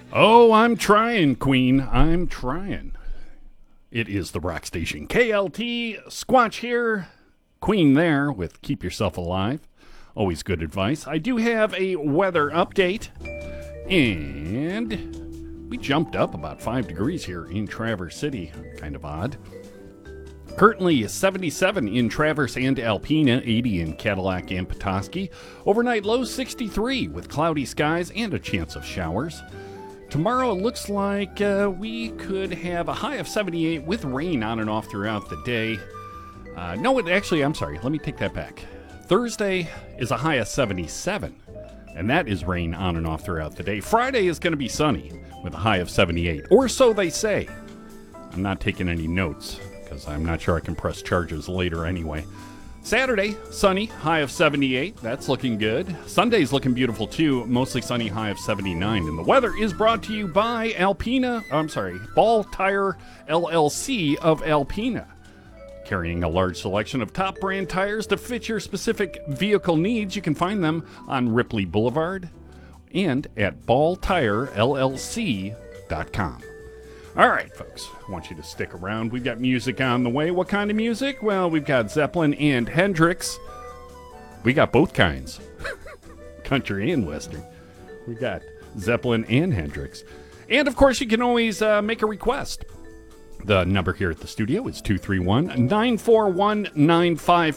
Oh, I'm trying, Queen. I'm trying. It is the rock station KLT. Squatch here, Queen there with Keep Yourself Alive. Always good advice. I do have a weather update, and we jumped up about 5 degrees here in Traverse City. Kind of odd. Currently 77 in Traverse and Alpena, 80 in Cadillac and Petoskey. Overnight low 63 with cloudy skies and a chance of showers. Tomorrow it looks like we could have a high of 78 with rain on and off throughout the day. I'm sorry. Let me take that back. Thursday is a high of 77, and that is rain on and off throughout the day. Friday is going to be sunny with a high of 78, or so they say. I'm not taking any notes because I'm not sure I can press charges later anyway. Saturday, sunny, high of 78. That's looking good. Sunday's looking beautiful too. Mostly sunny, high of 79. And the weather is brought to you by Ball Tire LLC of Alpena. Carrying a large selection of top brand tires to fit your specific vehicle needs. You can find them on Ripley Boulevard and at balltirellc.com. All right, folks, I want you to stick around. We've got music on the way. What kind of music? Well, we've got Zeppelin and Hendrix. We got both kinds, country and western. We got Zeppelin and Hendrix. And, of course, you can always make a request. The number here at the studio is 231-941-9555.